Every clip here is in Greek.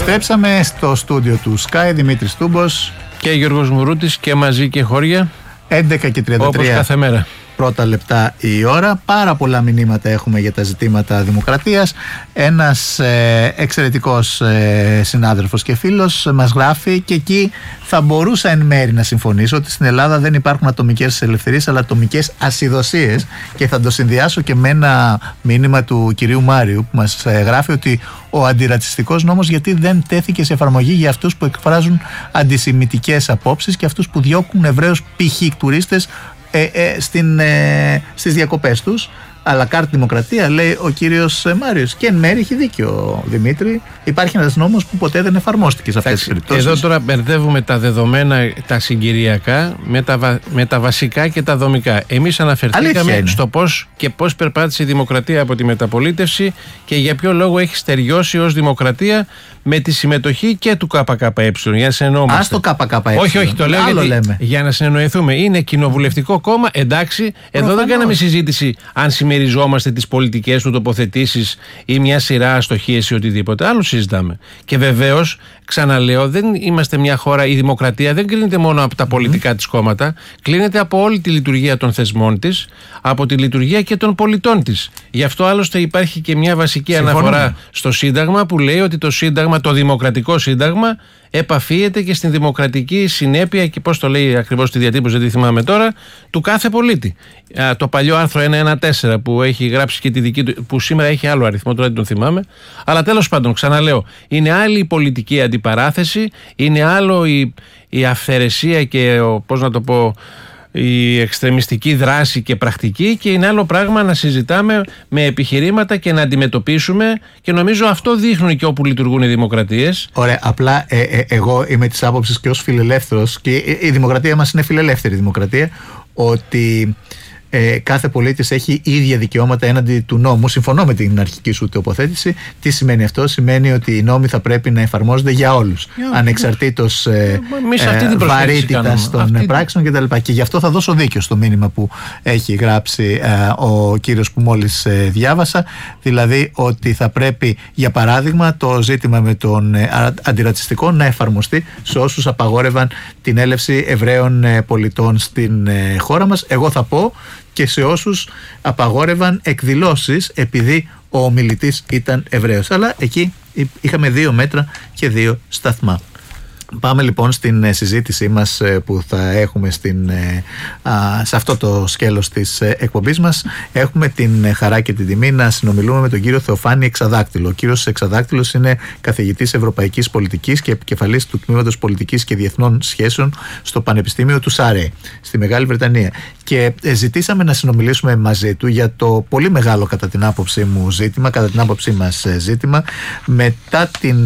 Επιστρέψαμε στο στούντιο του Sky, Δημήτρης Τούμπος και Γιώργος Μουρούτης, και μαζί και χώρια 11:33 όπως κάθε μέρα. Πρώτα λεπτά η ώρα. Πάρα πολλά μηνύματα έχουμε για τα ζητήματα δημοκρατίας. Ένας εξαιρετικός συνάδελφος και φίλος μας γράφει, και εκεί θα μπορούσα εν μέρη να συμφωνήσω, ότι στην Ελλάδα δεν υπάρχουν ατομικές ελευθερίες αλλά ατομικές ασυδοσίες, και θα το συνδυάσω και με ένα μήνυμα του κυρίου Μάριου που μας γράφει ότι ο αντιρατσιστικός νόμος γιατί δεν τέθηκε σε εφαρμογή για αυτούς που εκφράζουν αντισημιτικές απόψεις και αυτούς που διώκουν Εβραίους π.χ. τουρίστες στις διακοπές τους. Αλλά κάρτη δημοκρατία, λέει ο κύριος Μάριος. Και εν μέρει έχει δίκιο, Δημήτρη. Υπάρχει ένας νόμος που ποτέ δεν εφαρμόστηκε σε αυτές τις περιπτώσεις. Εδώ τώρα μπερδεύουμε τα δεδομένα, τα συγκυριακά με τα βασικά και τα δομικά. Εμείς αναφερθήκαμε στο πώς περπάτησε η δημοκρατία από τη μεταπολίτευση και για ποιο λόγο έχει στεριώσει ως δημοκρατία με τη συμμετοχή και του ΚΚΕ. Για να συνεννοούμαστε. Ας το ΚΚΕ. Όχι, το λέω για να συνεννοηθούμε. Είναι κοινοβουλευτικό κόμμα, εντάξει. Εδώ δεν κάναμε συζήτηση αν συμμεριζόμαστε τις πολιτικές του τοποθετήσεις ή μια σειρά αστοχίες ή οτιδήποτε άλλο συζητάμε. Και βεβαίως, ξαναλέω, δεν είμαστε μια χώρα, η δημοκρατία δεν κρίνεται μόνο από τα πολιτικά της κόμματα, κρίνεται από όλη τη λειτουργία των θεσμών της, από τη λειτουργία και των πολιτών της. Γι' αυτό άλλωστε υπάρχει και μια βασική αναφορά στο Σύνταγμα που λέει ότι το Σύνταγμα, το Δημοκρατικό Σύνταγμα, επαφίεται και στην δημοκρατική συνέπεια και πώς το λέει ακριβώς τη διατύπωση, δεν τη θυμάμαι τώρα, του κάθε πολίτη. Το παλιό άρθρο 114 που έχει γράψει και τη δική του, που σήμερα έχει άλλο αριθμό, τώρα δεν τον θυμάμαι. Αλλά τέλος πάντων, ξαναλέω, είναι άλλη η πολιτική αντιπαράθεση, είναι άλλο η αυθαιρεσία και η εξτρεμιστική δράση και πρακτική, και είναι άλλο πράγμα να συζητάμε με επιχειρήματα και να αντιμετωπίσουμε, και νομίζω αυτό δείχνουν και όπου λειτουργούν οι δημοκρατίες. Ωραία, απλά εγώ είμαι της άποψης και ως φιλελεύθερος, και η δημοκρατία μας είναι φιλελεύθερη δημοκρατία, ότι κάθε πολίτης έχει ίδια δικαιώματα έναντι του νόμου. Συμφωνώ με την αρχική σου τοποθέτηση. Τι σημαίνει αυτό? Σημαίνει ότι οι νόμοι θα πρέπει να εφαρμόζονται για όλους, ανεξαρτήτως βαρύτητας των πράξεων κτλ. Και γι' αυτό θα δώσω δίκιο στο μήνυμα που έχει γράψει ο κύριος που μόλις διάβασα, δηλαδή ότι θα πρέπει, για παράδειγμα, το ζήτημα με τον αντιρατσιστικό να εφαρμοστεί σε όσους απαγόρευαν την έλευση Εβραίων πολιτών στην χώρα μας. Εγώ θα πω και σε όσους απαγόρευαν εκδηλώσεις επειδή ο ομιλητής ήταν Εβραίος. Αλλά εκεί είχαμε 2 μέτρα και 2 σταθμά. Πάμε λοιπόν στην συζήτησή μας που θα έχουμε σε αυτό το σκέλος της εκπομπής μας. Έχουμε την χαρά και την τιμή να συνομιλούμε με τον κύριο Θεοφάνη Εξαδάκτυλο. Ο κύριος Εξαδάκτυλος είναι καθηγητής Ευρωπαϊκής Πολιτικής και επικεφαλής του Τμήματος Πολιτικής και Διεθνών Σχέσεων στο Πανεπιστήμιο του Σάρεϊ στη Μεγάλη Βρετανία. Και ζητήσαμε να συνομιλήσουμε μαζί του για το πολύ μεγάλο, κατά την άποψή μου, ζήτημα, κατά την άποψή μας ζήτημα, μετά την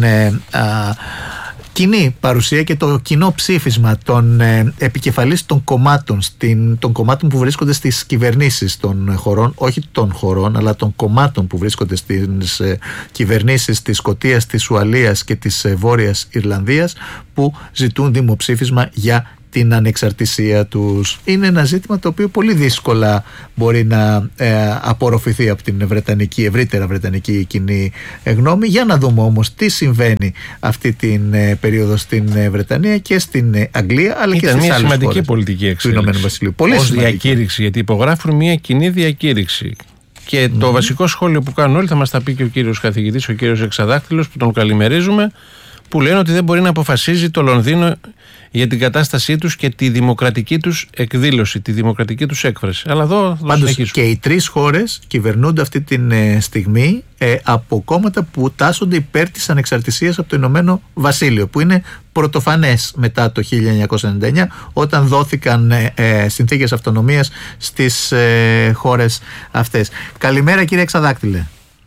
κοινή παρουσία και το κοινό ψήφισμα των επικεφαλής των κομμάτων, των κομμάτων που βρίσκονται στις κυβερνήσεις των χωρών, όχι των χωρών, αλλά των κομμάτων που βρίσκονται στις κυβερνήσεις της Σκωτίας, της Ουαλίας και της Βόρειας Ιρλανδίας, που ζητούν δημοψήφισμα για την ανεξαρτησία τους. Είναι ένα ζήτημα το οποίο πολύ δύσκολα μπορεί να απορροφηθεί από την ευρύτερα βρετανική κοινή γνώμη. Για να δούμε όμως τι συμβαίνει αυτή την περίοδο στην Βρετανία και στην Αγγλία, αλλά και στις άλλες χώρες. Ήταν μια σημαντική πολιτική εξέλιξη ως διακήρυξη, γιατί υπογράφουν μια κοινή διακήρυξη. Και το βασικό σχόλιο που κάνουν όλοι, θα μας τα πει και ο κύριος καθηγητής, ο κύριος Εξαδάκτυλος, που τον καλημερίζουμε, που λένε ότι δεν μπορεί να αποφασίζει το Λονδίνο για την κατάστασή τους και τη δημοκρατική τους εκδήλωση, τη δημοκρατική τους έκφραση. Αλλά εδώ πάντως και οι 3 χώρες κυβερνούνται αυτή τη στιγμή από κόμματα που τάσσονται υπέρ της ανεξαρτησίας από το Ηνωμένο Βασίλειο, που είναι πρωτοφανές μετά το 1999, όταν δόθηκαν συνθήκες αυτονομίας στις χώρες αυτές. Καλημέρα, κύριε Εξαδάκτυλε.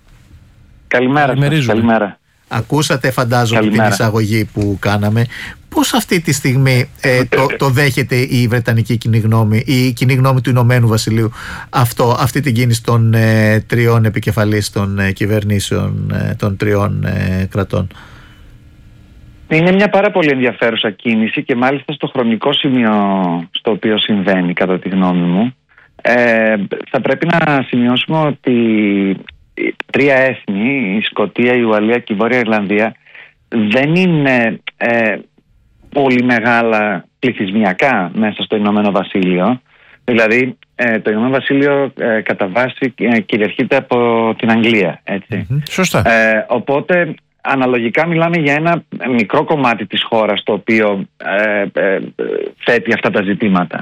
Καλημέρα. Ακούσατε, φαντάζομαι, την εισαγωγή που κάναμε. Πώς αυτή τη στιγμή το δέχεται η Βρετανική κοινή γνώμη, η κοινή γνώμη του Ηνωμένου Βασιλείου, αυτή την κίνηση των 3 επικεφαλής των κυβερνήσεων των 3 κρατών? Είναι μια πάρα πολύ ενδιαφέρουσα κίνηση, και μάλιστα στο χρονικό σημείο στο οποίο συμβαίνει, κατά τη γνώμη μου. Θα πρέπει να σημειώσουμε ότι 3 έθνη, η Σκωτία, η Ουαλία και η Βόρεια Ιρλανδία, δεν είναι πολύ μεγάλα πληθυσμιακά μέσα στο Ηνωμένο Βασίλειο. Δηλαδή το Ηνωμένο Βασίλειο κατά βάση κυριαρχείται από την Αγγλία, έτσι. Σωστά. Οπότε αναλογικά μιλάμε για ένα μικρό κομμάτι της χώρας το οποίο θέτει αυτά τα ζητήματα.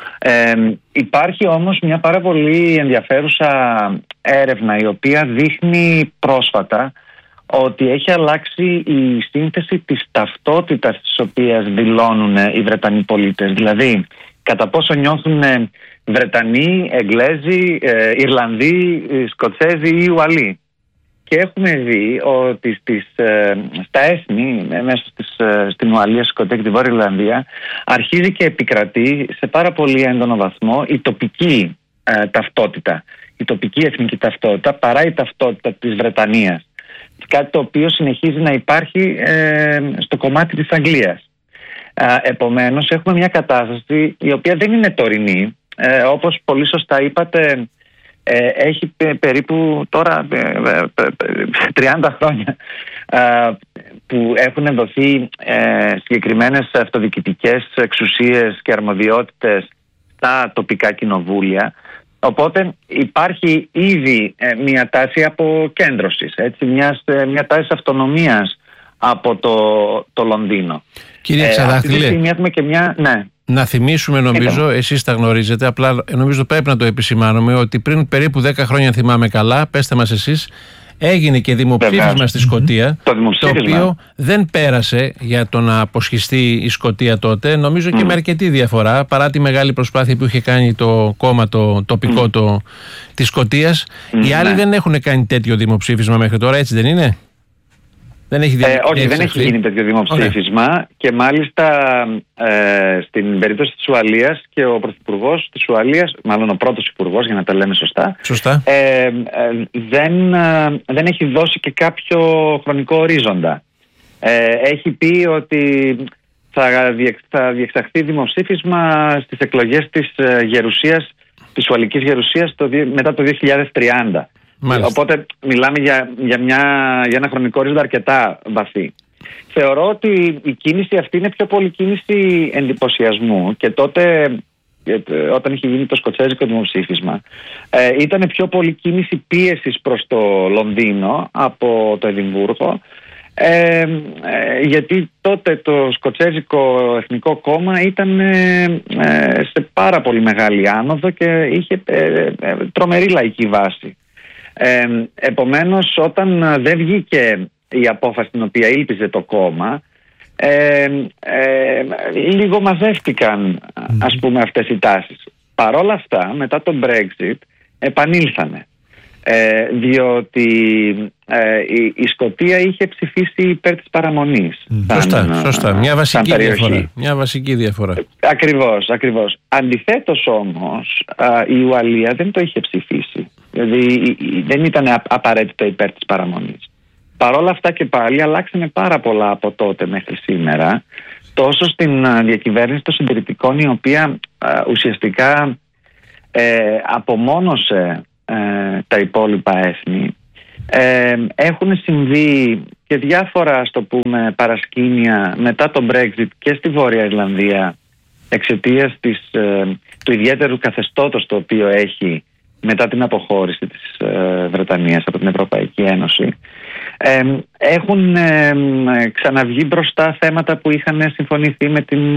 Υπάρχει όμως μια πάρα πολύ ενδιαφέρουσα έρευνα η οποία δείχνει πρόσφατα ότι έχει αλλάξει η σύνθεση της ταυτότητας της οποίας δηλώνουν οι Βρετανοί πολίτες. Δηλαδή, κατά πόσο νιώθουν Βρετανοί, Εγγλέζοι, Ιρλανδοί, Σκοτσέζοι ή Ουαλοί. Και έχουμε δει ότι στα έθνη, μέσα στην Ουαλία, Σκωτία και τη Βόρεια Ιρλανδία, αρχίζει και επικρατεί σε πάρα πολύ έντονο βαθμό η τοπική ταυτότητα, η τοπική εθνική ταυτότητα, παρά η ταυτότητα της Βρετανίας. Κάτι το οποίο συνεχίζει να υπάρχει στο κομμάτι της Αγγλίας. Επομένως, έχουμε μια κατάσταση η οποία δεν είναι τωρινή. Όπως πολύ σωστά είπατε, έχει περίπου τώρα 30 χρόνια που έχουν δοθεί συγκεκριμένες αυτοδιοικητικές εξουσίες και αρμοδιότητες στα τοπικά κοινοβούλια. Οπότε υπάρχει ήδη μια τάση αποκέντρωσης, μια τάση αυτονομίας από το Λονδίνο. Κύριε Ξαδάχτυλε, έχουμε και μια... Ναι. Να θυμίσουμε, νομίζω, εσείς τα γνωρίζετε, απλά νομίζω πρέπει να το επισημάνουμε, ότι πριν περίπου 10 χρόνια, θυμάμαι καλά, πέστε μας εσείς, έγινε και δημοψήφισμα στη Σκωτία, το οποίο δεν πέρασε για το να αποσχιστεί η Σκωτία τότε, νομίζω και με αρκετή διαφορά, παρά τη μεγάλη προσπάθεια που είχε κάνει το κόμμα το τοπικό της Σκωτίας. Οι άλλοι δεν έχουν κάνει τέτοιο δημοψήφισμα μέχρι τώρα, έτσι δεν είναι? Όχι, δεν έχει γίνει τέτοιο δημοψήφισμα και μάλιστα στην περίπτωση της Ουαλίας και ο Πρωθυπουργός της Ουαλίας, μάλλον ο πρώτος υπουργός για να τα λέμε σωστά, δεν έχει δώσει και κάποιο χρονικό ορίζοντα. Έχει πει ότι θα διεξαχθεί δημοψήφισμα στις εκλογές της γερουσίας, της Ουαλικής Γερουσίας μετά το 2030. Μάλιστα. Οπότε μιλάμε για ένα χρονικό ορίζοντα αρκετά βαθύ. Θεωρώ ότι η κίνηση αυτή είναι πιο πολύ κίνηση εντυπωσιασμού και τότε, όταν είχε γίνει το σκοτσέζικο δημοψήφισμα, ήταν πιο πολύ κίνηση πίεσης προς το Λονδίνο από το Εδιμβούργο, γιατί τότε το σκοτσέζικο εθνικό κόμμα ήταν σε πάρα πολύ μεγάλη άνοδο και είχε τρομερή λαϊκή βάση. Επομένως, όταν δεν βγήκε η απόφαση την οποία ήλπιζε το κόμμα, λίγο μαζεύτηκαν, ας πούμε, αυτές οι τάσεις. Παρόλα αυτά, μετά το Brexit επανήλθανε, διότι η Σκωτία είχε ψηφίσει υπέρ της παραμονής. Σωστά. Μια βασική διαφορά. Ακριβώς. Αντιθέτως όμως, η Ουαλία δεν το είχε ψηφίσει. Δηλαδή δεν ήταν απαραίτητο υπέρ της παραμονής. Παρόλα αυτά και πάλι αλλάξανε πάρα πολλά από τότε μέχρι σήμερα, τόσο στην διακυβέρνηση των συντηρητικών, η οποία ουσιαστικά απομόνωσε τα υπόλοιπα έθνη. Έχουν συμβεί και διάφορα, ας το πούμε, παρασκήνια μετά το Brexit και στη Βόρεια Ιρλανδία, εξαιτίας του ιδιαίτερου καθεστώτος το οποίο έχει μετά την αποχώρηση της Βρετανίας από την Ευρωπαϊκή Ένωση. Έχουν ξαναβγεί μπροστά θέματα που είχαν συμφωνηθεί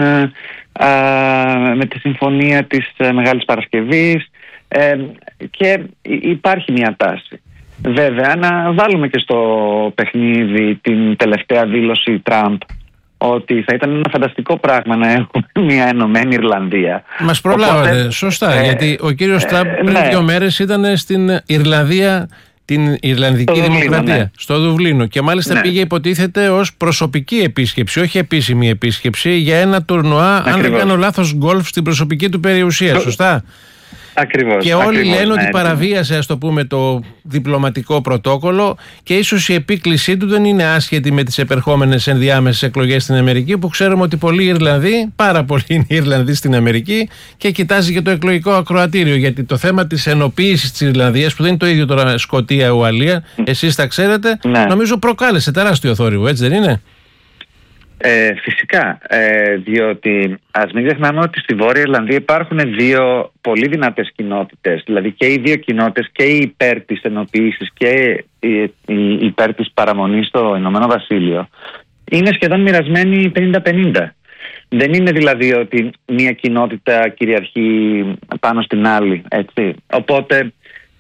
με τη συμφωνία της Μεγάλης Παρασκευής, και υπάρχει μια τάση. Βέβαια, να βάλουμε και στο παιχνίδι την τελευταία δήλωση Τραμπ ότι θα ήταν ένα φανταστικό πράγμα να έχουμε μια ενωμένη Ιρλανδία. Μας προλάβατε, σωστά, γιατί ο κύριος Τραμπ πριν 2 μέρες ήταν στην Ιρλανδία, την Ιρλανδική Δημοκρατία, στο Δουβλίνο, και μάλιστα πήγε, υποτίθεται, ως προσωπική επίσκεψη, όχι επίσημη επίσκεψη, για ένα τουρνουά, αν δεν κάνω λάθος, γκολφ στην προσωπική του περιουσία, σωστά. Ακριβώς. Και όλοι λένε ναι, ότι παραβίασε, ας το πούμε, το διπλωματικό πρωτόκολλο και ίσως η επίκλησή του δεν είναι άσχετη με τις επερχόμενες ενδιάμεσες εκλογές στην Αμερική, που ξέρουμε ότι πολλοί Ιρλανδοί, πάρα πολλοί είναι Ιρλανδοί στην Αμερική, και κοιτάζει και το εκλογικό ακροατήριο. Γιατί το θέμα της ενοποίησης της Ιρλανδίας, που δεν είναι το ίδιο τώρα Σκωτία-Ουαλία, εσείς τα ξέρετε, νομίζω προκάλεσε τεράστιο θόρυβο, έτσι δεν είναι? Φυσικά, διότι ας μην ξεχνάμε ότι στη Βόρεια Ιρλανδία υπάρχουν δύο πολύ δυνατές κοινότητες, δηλαδή και οι δύο κοινότητες, και η υπέρ της ενοποίησης και η υπέρ της παραμονής στο Ηνωμένο Βασίλειο, είναι σχεδόν μοιρασμένοι 50-50. Δεν είναι δηλαδή ότι μία κοινότητα κυριαρχεί πάνω στην άλλη, έτσι. Οπότε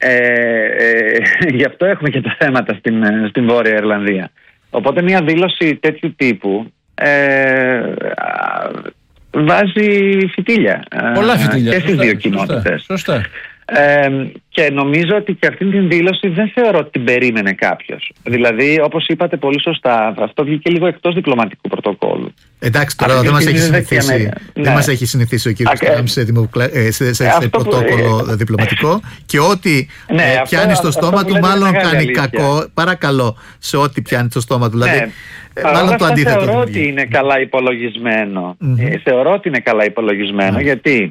γι' αυτό έχουμε και τα θέματα στην Βόρεια Ιρλανδία. Οπότε μία δήλωση τέτοιου τύπου βάζει φυτίλια. Πολλά φυτίλια. Και στις δύο κοινότητες. Σωστά. Και νομίζω ότι και αυτή την δήλωση δεν θεωρώ ότι την περίμενε κάποιος. Δηλαδή, όπως είπατε πολύ σωστά, αυτό βγήκε λίγο εκτός διπλωματικού πρωτοκόλλου. Εντάξει, τώρα δεν μας έχει συνηθίσει ο κύριος Τραμπ σε πρωτόκολλο διπλωματικό, και ό,τι πιάνει στο στόμα του μάλλον κάνει κακό. Παρακαλώ, σε ό,τι πιάνει στο στόμα του. Δηλαδή, μάλλον το αντίθετο. Θεωρώ ότι είναι καλά υπολογισμένο. Θεωρώ ότι είναι καλά υπολογισμένο, γιατί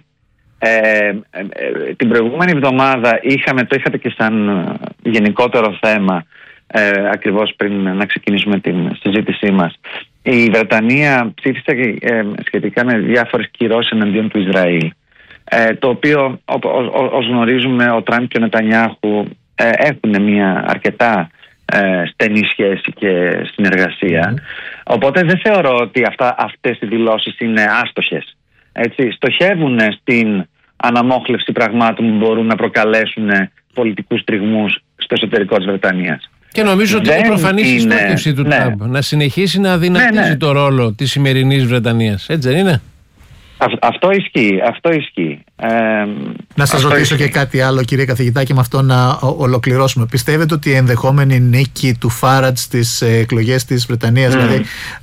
την προηγούμενη εβδομάδα το είχατε και σαν γενικότερο θέμα, ακριβώς πριν να ξεκινήσουμε την συζήτησή μας. Η Βρετανία ψήφισε σχετικά με διάφορες κυρώσεις εναντίον του Ισραήλ, το οποίο, ως γνωρίζουμε, ο Τραμπ και ο Νετανιάχου έχουν μια αρκετά στενή σχέση και συνεργασία. Οπότε δεν θεωρώ ότι αυτές οι δηλώσεις είναι άστοχες. Έτσι, στοχεύουν στην αναμόχλευση πραγμάτων που μπορούν να προκαλέσουν πολιτικούς τριγμούς στο εσωτερικό της Βρετανίας. Και νομίζω ότι είναι προφανής η στόχευση του Τραμπ να συνεχίσει να αδυνατίζει το ρόλο της σημερινής Βρετανίας. Έτσι δεν είναι? Αυτό ισχύει. Να σας ρωτήσω και κάτι άλλο, κύριε καθηγητά, και με αυτό να ολοκληρώσουμε. Πιστεύετε ότι η ενδεχόμενη νίκη του Φάραντ στις εκλογές της Βρετανίας, δηλαδή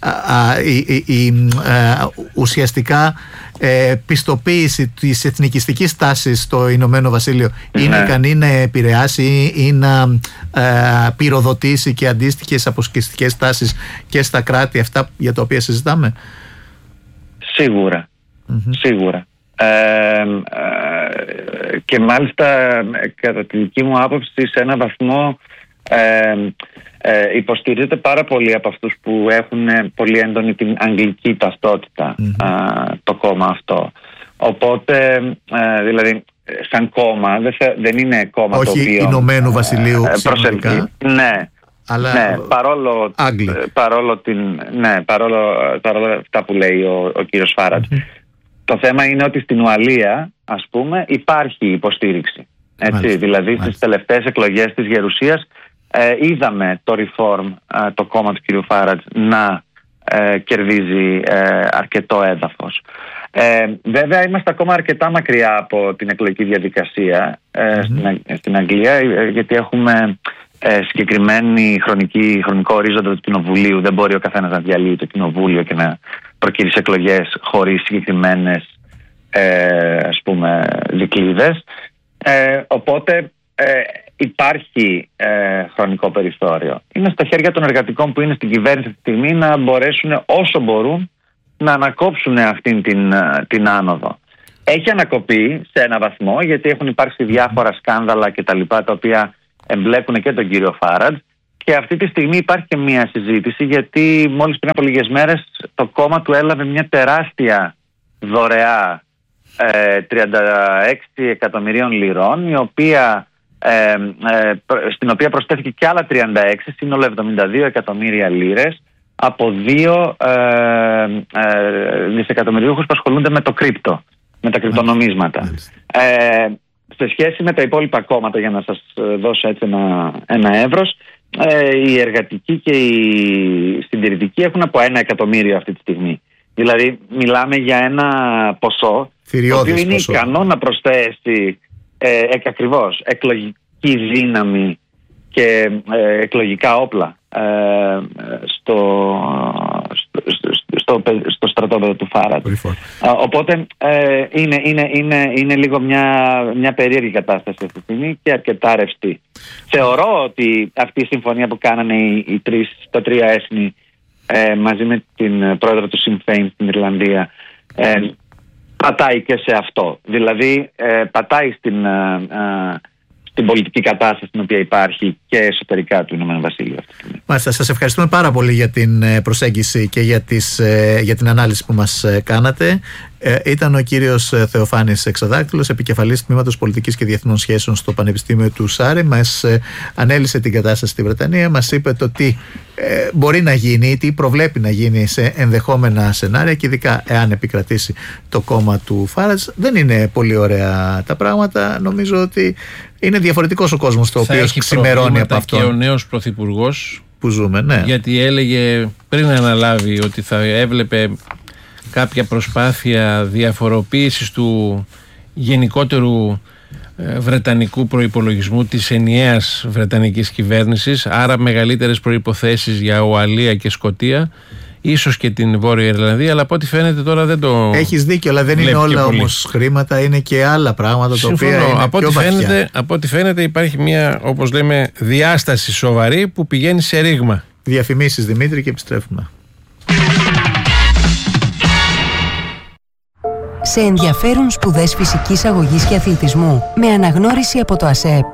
ουσιαστικά πιστοποίηση της εθνικιστικής τάσης στο Ηνωμένο Βασίλειο, είναι ικανή να επηρεάσει ή να πυροδοτήσει και αντίστοιχες αποσκιστικές τάσεις και στα κράτη αυτά για τα οποία συζητάμε? Σίγουρα. Και μάλιστα, κατά τη δική μου άποψη, σε έναν βαθμό υποστηρίζεται πάρα πολύ από αυτούς που έχουν πολύ έντονη την αγγλική ταυτότητα, το κόμμα αυτό. Οπότε, δηλαδή, σαν κόμμα δεν είναι κόμμα το οποίο... Όχι Ηνωμένου Βασιλείου συνολικά. Ναι, παρόλο αυτά που λέει ο κύριος Φάραντ. Το θέμα είναι ότι στην Ουαλία, ας πούμε, υπάρχει υποστήριξη. Έτσι, δηλαδή στις τελευταίες εκλογές της Γερουσίας είδαμε το Reform, το κόμμα του κύριου Φάραντ, να κερδίζει αρκετό έδαφος. Βέβαια είμαστε ακόμα αρκετά μακριά από την εκλογική διαδικασία στην Αγγλία, γιατί έχουμε συγκεκριμένη χρονικό ορίζοντα του Κοινοβουλίου. Δεν μπορεί ο καθένας να διαλύει το Κοινοβούλιο και να προκυρήσει εκλογές χωρίς συγκεκριμένες ας πούμε δικλείδες. Οπότε υπάρχει χρονικό περιθώριο. Είναι στα χέρια των εργατικών που είναι στην κυβέρνηση αυτή τη στιγμή να μπορέσουν όσο μπορούν να ανακόψουν αυτήν την άνοδο. Έχει ανακοπεί σε ένα βαθμό, γιατί έχουν υπάρξει διάφορα σκάνδαλα κτλ. Τα οποία εμπλέκουν και τον κύριο Φάραντ, και αυτή τη στιγμή υπάρχει και μια συζήτηση, γιατί μόλις πριν από λίγες μέρες το κόμμα του έλαβε μια τεράστια δωρεά 36 εκατομμυρίων λιρών, στην οποία προσθέθηκε και άλλα 36, σύνολο 72 εκατομμύρια λίρες από δύο δισεκατομμυρίουχους που ασχολούνται με το κρύπτο, με τα κρυπτονομίσματα. Σε σχέση με τα υπόλοιπα κόμματα, για να σας δώσω έτσι ένα εύρος, οι εργατικοί και οι συντηρητικοί έχουν από 1 εκατομμύριο αυτή τη στιγμή. Δηλαδή μιλάμε για ένα ποσό το οποίο είναι ικανό να προσθέσει ακριβώς εκλογική δύναμη και εκλογικά όπλα στο στρατόπεδο μέθοδο του Φάρατζ. Οπότε είναι λίγο μια περίεργη κατάσταση αυτή τη στιγμή και αρκετά ρευστή. Θεωρώ ότι αυτή η συμφωνία που κάνανε τα τρία έθνη μαζί με την πρόεδρο του Sinn Féin στην Ιρλανδία πατάει και σε αυτό. Δηλαδή πατάει στην πολιτική κατάσταση στην οποία υπάρχει και εσωτερικά του Ηνωμένου Βασιλείου. Μάλιστα, σας ευχαριστούμε πάρα πολύ για την προσέγγιση και για την ανάλυση που μας κάνατε. Ήταν ο κύριος Θεοφάνης Εξαδάκτυλος, επικεφαλής τμήματος πολιτικής και διεθνών σχέσεων στο Πανεπιστήμιο του Σάρε. Μας ανέλυσε την κατάσταση στη Βρετανία, μας είπε το τι μπορεί να γίνει, τι προβλέπει να γίνει σε ενδεχόμενα σενάρια και ειδικά εάν επικρατήσει το κόμμα του Φάρατζ. Δεν είναι πολύ ωραία τα πράγματα. Νομίζω ότι είναι διαφορετικός ο κόσμος το οποίο ξημερώνει από αυτό. Και ο νέος πρωθυπουργός που ζούμε, ναι. Γιατί έλεγε πριν αναλάβει ότι θα έβλεπε κάποια προσπάθεια διαφοροποίησης του γενικότερου βρετανικού προϋπολογισμού της ενιαίας βρετανικής κυβέρνησης, άρα μεγαλύτερες προϋποθέσεις για Ουαλία και Σκωτία, ίσως και την Βόρεια Ιρλανδία, αλλά από ό,τι φαίνεται τώρα δεν το. Έχεις δίκιο, αλλά δεν είναι όλα όμως χρήματα, είναι και άλλα πράγματα. Συμφωνώ. Τα οποία είναι από ό,τι φαίνεται υπάρχει μια, όπως λέμε, διάσταση σοβαρή που πηγαίνει σε ρήγμα. Διαφημίσεις, Δημήτρη, και επιστρέφουμε. Σε ενδιαφέρουν σπουδές φυσικής αγωγής και αθλητισμού με αναγνώριση από το ΑΣΕΠ.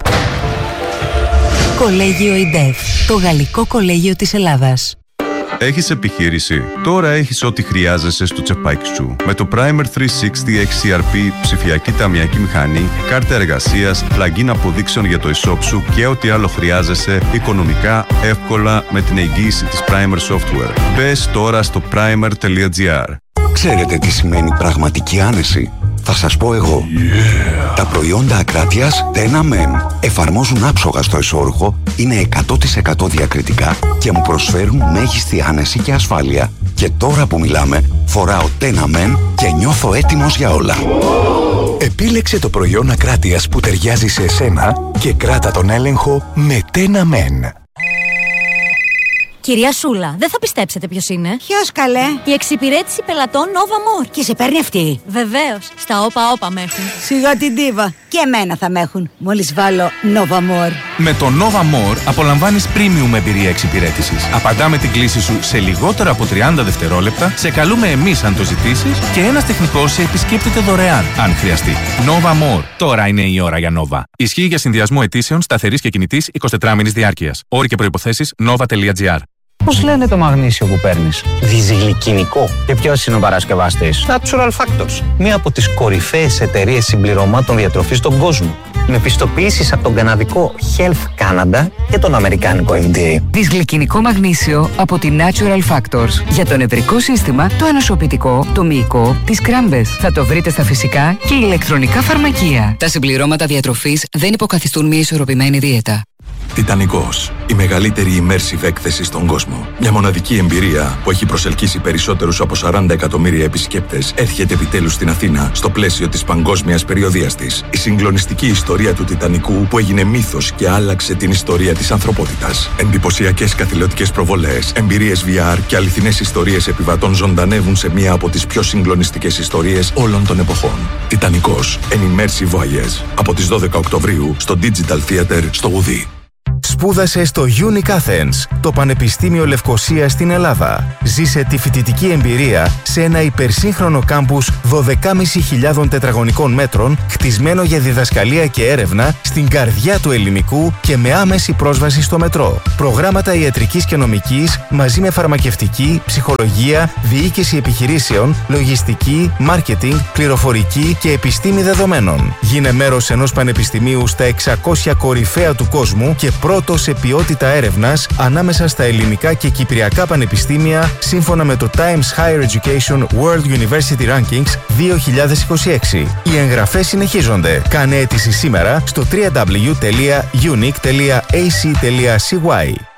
Κολέγιο ΙΝΤΕΦ, το γαλλικό κολέγιο της Ελλάδας. Έχεις επιχείρηση? Τώρα έχεις ό,τι χρειάζεσαι στο τσεπάκι σου. Με το Primer 360 XCRP, ψηφιακή ταμιακή μηχανή, κάρτα εργασίας, plugin αποδείξεων για το e-shop σου και ό,τι άλλο χρειάζεσαι οικονομικά, εύκολα με την εγγύηση της Primer Software. Μπες τώρα στο primer.gr. Ξέρετε τι σημαίνει πραγματική άνεση? Θα σας πω εγώ. Τα προϊόντα Ακράτειας TENA MEN εφαρμόζουν άψογα στο εσώρουχο, είναι 100% διακριτικά και μου προσφέρουν μέγιστη άνεση και ασφάλεια. Και τώρα που μιλάμε, φοράω TENA MEN και νιώθω έτοιμος για όλα. Επίλεξε το προϊόν Ακράτειας που ταιριάζει σε εσένα και κράτα τον έλεγχο με TENA MEN. Κυρία Σούλα, δεν θα πιστέψετε ποιος είναι. Ποιος, καλέ? Η εξυπηρέτηση πελατών Nova More. Και σε παίρνει αυτή? Βεβαίως. Στα όπα με έχουν. Σιγά την τίβα. Και εμένα θα με έχουν. Μόλις βάλω Nova More. Με το Nova More απολαμβάνεις premium εμπειρία εξυπηρέτησης. Απαντάμε την κλήση σου σε λιγότερα από 30 δευτερόλεπτα, σε καλούμε εμείς αν το ζητήσεις και ένας τεχνικός σε επισκέπτεται δωρεάν, αν χρειαστεί. Nova More. Τώρα είναι η ώρα για Nova. Ισχύει για συνδυασμό αιτήσεων σταθερής και κινητής 24 μήνης διάρκειας. Όροι και προϋποθέσεις nova.gr. Πώς λένε το μαγνήσιο που παίρνεις? Διζυγλικινικό. Και ποιος είναι ο παρασκευαστής? Natural Factors. Μία από τις κορυφαίες εταιρείες συμπληρωμάτων διατροφής στον κόσμο. Με πιστοποιήσεις από τον καναδικό Health Canada και τον αμερικάνικο FDA. Δυσγλυκινικό μαγνήσιο από τη Natural Factors. Για το νευρικό σύστημα, το ανοσοποιητικό, το μυϊκό, τις κράμπες. Θα το βρείτε στα φυσικά και ηλεκτρονικά φαρμακεία. Τα συμπληρώματα διατροφής δεν υποκαθιστούν μια ισορροπημένη δίαιτα. Τιτανικός, η μεγαλύτερη immersive έκθεση στον κόσμο. Μια μοναδική εμπειρία που έχει προσελκύσει περισσότερους από 40 εκατομμύρια επισκέπτες έρχεται επιτέλους στην Αθήνα στο πλαίσιο της παγκόσμιας περιοδείας της. Η συγκλονιστική ιστορία του Τιτανικού που έγινε μύθος και άλλαξε την ιστορία της ανθρωπότητας. Εντυπωσιακές καθηλωτικές προβολές, εμπειρίες VR και αληθινές ιστορίες επιβατών ζωντανεύουν σε μία από τις πιο συγκλονιστικές ιστορίες όλων των εποχών. Τιτανικός, an immersive voyage. Από τις 12 Οκτωβρίου στο Digital Theater στο Ουδί. Σπούδασε στο Unique Athens, το Πανεπιστήμιο Λευκωσίας στην Ελλάδα. Ζήσε τη φοιτητική εμπειρία σε ένα υπερσύγχρονο κάμπους 12.500 τετραγωνικών μέτρων, χτισμένο για διδασκαλία και έρευνα στην καρδιά του ελληνικού και με άμεση πρόσβαση στο μετρό. Προγράμματα ιατρικής και νομικής μαζί με φαρμακευτική, ψυχολογία, διοίκηση επιχειρήσεων, λογιστική, μάρκετινγκ, πληροφορική και επιστήμη δεδομένων. Γίνε μέρος ενός πανεπιστημίου στα 600 κορυφαία του κόσμου και πρώτο σε ποιότητα έρευνας ανάμεσα στα ελληνικά και κυπριακά πανεπιστήμια σύμφωνα με το Times Higher Education World University Rankings 2026. Οι εγγραφές συνεχίζονται. Κάνε αίτηση σήμερα στο www.unique.ac.cy.